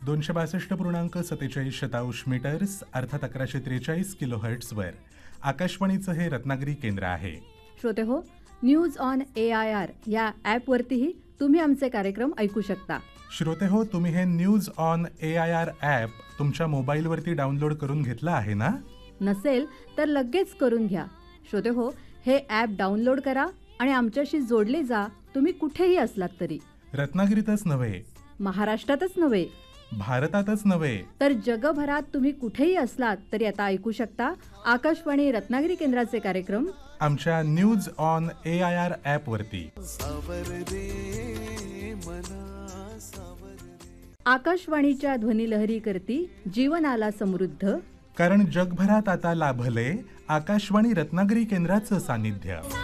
262.47 शतांश मीटर्स अर्थात 1143 किलोहर्ट्झवर आकाशवाणीचं हे रत्नागिरी केंद्र आहे. श्रोते हो, न्यूज ऑन AIR या ॲपवरतीही तुम्ही आमचे कार्यक्रम ऐकू शकता. श्रोते हो, तुम्ही हे न्यूज ऑन AIR ॲप तुमच्या मोबाईलवरती डाउनलोड करून घेतलं आहे ना? नसेल तर लगेच करून घ्या. श्रोते हो, हे ॲप डाउनलोड करा आणि आमच्याशी जोडले जा. तुम्ही कुठेही असलात तरी. रत्नागिरीतच नव्हे, महाराष्ट्रातच नव्हे, भारतातच नव्हे, तर जगभरात तुम्ही कुठेही असलात तरी आता ऐकू शकता आकाशवाणी रत्नागिरी केंद्राचे कार्यक्रम आमच्या न्यूज ऑन AIR ॲपवरती. आकाशवाणीच्या ध्वनिलहरी करती जीवनाला समृद्ध. कारण जगभरात आता लाभले आकाशवाणी रत्नागिरी केंद्राचं सानिध्य.